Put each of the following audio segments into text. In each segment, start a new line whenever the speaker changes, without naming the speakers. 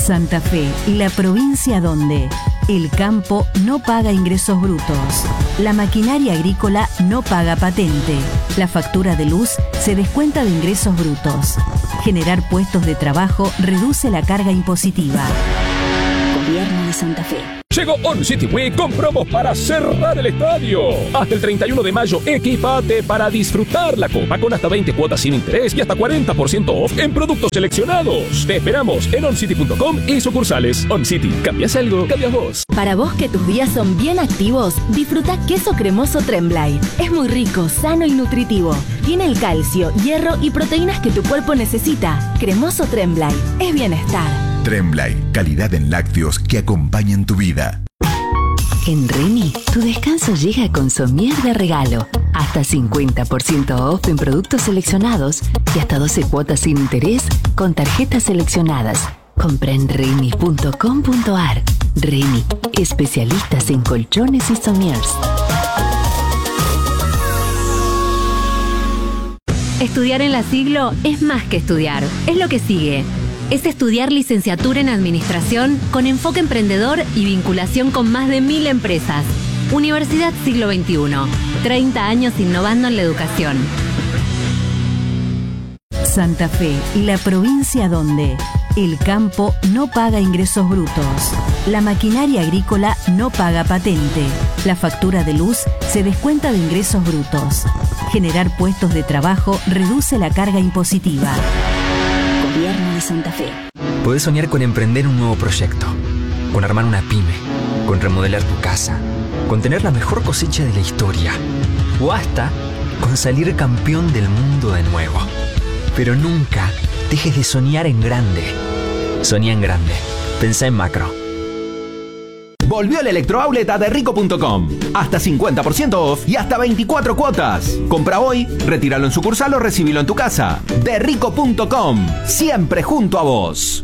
Santa Fe, la provincia donde el campo no paga ingresos brutos, la maquinaria agrícola no paga patente, la factura de luz se descuenta de ingresos brutos. Generar puestos de trabajo reduce la carga impositiva. Gobierno de Santa Fe.
Llegó On City Week con promos para cerrar el estadio. Hasta el 31 de mayo, equipate para disfrutar la Copa con hasta 20 cuotas sin interés y hasta 40% off en productos seleccionados. Te esperamos en oncity.com y sucursales. On City, cambias algo, cambias vos.
Para vos que tus días son bien activos, disfruta queso cremoso Tremblay. Es muy rico, sano y nutritivo. Tiene el calcio, hierro y proteínas que tu cuerpo necesita. Cremoso Tremblay es bienestar.
Tremblay, calidad en lácteos que acompañan tu vida.
En Reni, tu descanso llega con somier de regalo. Hasta 50% off en productos seleccionados y hasta 12 cuotas sin interés con tarjetas seleccionadas. Compra en reni.com.ar. Reni, especialistas en colchones y somiers.
Estudiar en La Siglo es más que estudiar, es lo que sigue. Es estudiar licenciatura en Administración con enfoque emprendedor y vinculación con más de 1000 empresas. Universidad Siglo XXI. 30 años innovando en la educación.
Santa Fe, la provincia donde el campo no paga ingresos brutos, la maquinaria agrícola no paga patente, la factura de luz se descuenta de ingresos brutos. Generar puestos de trabajo reduce la carga impositiva.
Gobierno de Santa Fe.
Podés soñar con emprender un nuevo proyecto, con armar una pyme, con remodelar tu casa, con tener la mejor cosecha de la historia, o hasta con salir campeón del mundo de nuevo. Pero nunca dejes de soñar en grande. Soñá en grande. Pensá en macro.
Volvió el electrooutlet a derrico.com. Hasta 50% off y hasta 24 cuotas. Compra hoy, retíralo en sucursal o recibilo en tu casa. Derrico.com. Siempre junto a vos.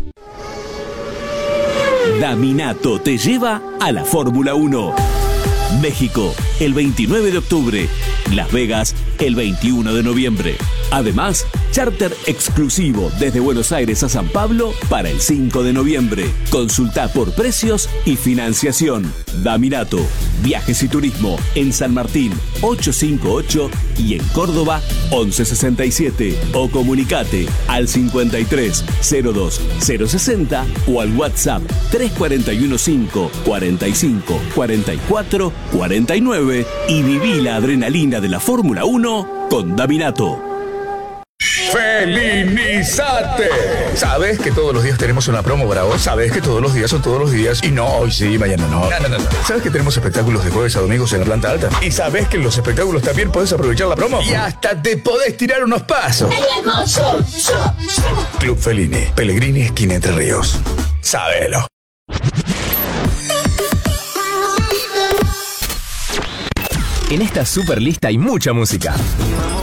Daminato te lleva a la Fórmula 1. México, el 29 de octubre. Las Vegas, el 21 de noviembre. Además, charter exclusivo desde Buenos Aires a San Pablo para el 5 de noviembre. Consulta por precios y financiación. Daminato, viajes y turismo en San Martín 858 y en Córdoba 1167. O comunicate al 53 02 060 o al WhatsApp 3415 45 44 49 y viví la adrenalina de la Fórmula 1 con Daminato.
¡Felinizate! ¿Sabes que todos los días tenemos una promo para vos? ¿Sabes que todos los días son todos los días? Y no, hoy sí, mañana no. No. ¿Sabes que tenemos espectáculos de jueves a domingos en la planta alta? ¿Y sabes que en los espectáculos también podés aprovechar la promo? Y hasta te podés tirar unos pasos. Club Fellini, Pellegrini, esquina Entre Ríos. Sábelo.
En esta super lista hay mucha música.